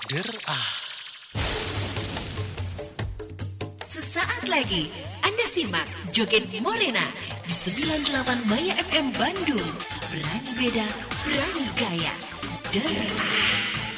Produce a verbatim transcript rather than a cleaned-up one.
Der ah. Sesaat lagi Anda simak Joget Morena di sembilan puluh delapan Maya F M Bandung. Berani beda, berani gaya. Der ah.